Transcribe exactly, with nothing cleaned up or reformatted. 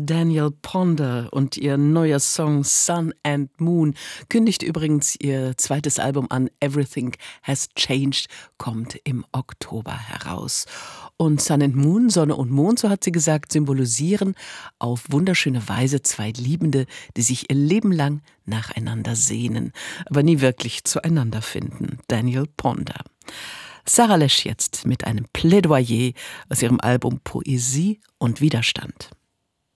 Danielle Ponder und ihr neuer Song Sun and Moon kündigt übrigens ihr zweites Album an. Everything Has Changed kommt im Oktober heraus. Und Sun and Moon, Sonne und Mond, so hat sie gesagt, symbolisieren auf wunderschöne Weise zwei Liebende, die sich ihr Leben lang nacheinander sehnen, aber nie wirklich zueinander finden. Danielle Ponder. Sarah Lesch jetzt mit einem Plädoyer aus ihrem Album Poesie und Widerstand.